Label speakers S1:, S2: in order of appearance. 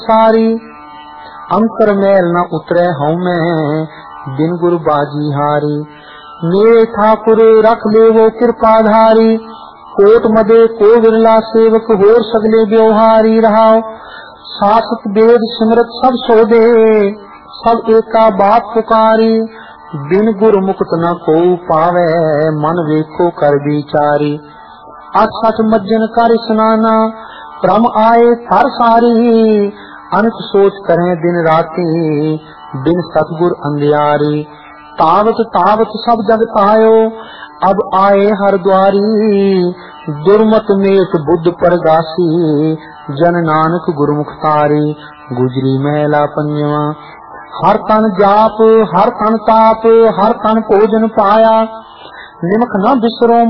S1: सारी अंतर मैल न उतरे हूँ मैं बिन गुरु बाजी हारी। मेरे ठाकुर रख ले वो कृपाधारी कोट मदे को विरला सेवक होर सगले व्यवहारी रहाओ। शासक वेद सिमरत सब सोदे सब एका बात पुकारी बिन गुरु मुक्त न को पावे मन वेखो कर विचारी। अठसठ मज्जन कर स्नाना भ्रम आए थर सारी अनक सोच करें दिन राती बिन सतगुर अंधियारी। तावत तावत सब जग पायो अब आए हर द्वारी दुर्मत मेट बुद्ध परगासी जन नानक गुरुमुख तारी। गुजरी महला पंजवा हर तन जाप हर तन ताप हर तन भोजन पाया निमक न बिसरो